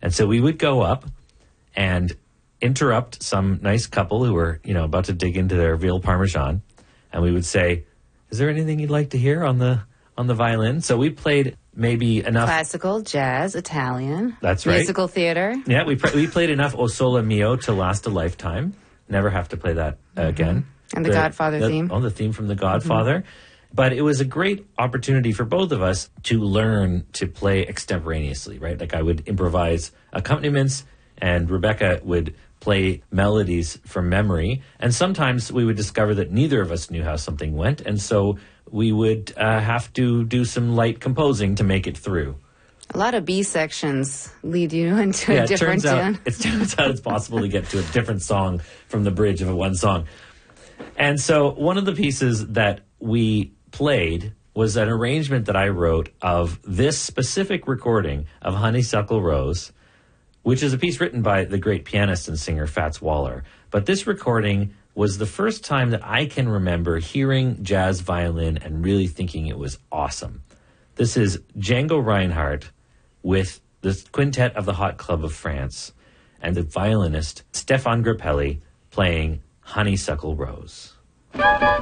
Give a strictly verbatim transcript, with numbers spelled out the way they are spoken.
And so we would go up and interrupt some nice couple who were, you know, about to dig into their veal parmesan. And we would say, is there anything you'd like to hear on the on the violin? So we played maybe enough. Classical, jazz, Italian. That's right. Musical theater. Yeah, we, we played enough O Sole Mio to last a lifetime. Never have to play that uh, again. And the, the Godfather the, theme. Oh, the theme from The Godfather. Mm-hmm. But it was a great opportunity for both of us to learn to play extemporaneously, right? Like I would improvise accompaniments and Rebecca would play melodies from memory. And sometimes we would discover that neither of us knew how something went. And so we would uh, have to do some light composing to make it through. A lot of B sections lead you into yeah, a different it turns tune. Out, it turns out it's possible to get to a different song from the bridge of a one song. And so one of the pieces that we played was an arrangement that I wrote of this specific recording of Honeysuckle Rose, which is a piece written by the great pianist and singer Fats Waller. But this recording was the first time that I can remember hearing jazz violin and really thinking it was awesome. This is Django Reinhardt with the Quintet of the Hot Club of France and the violinist Stefan Grappelli playing Honeysuckle Rose.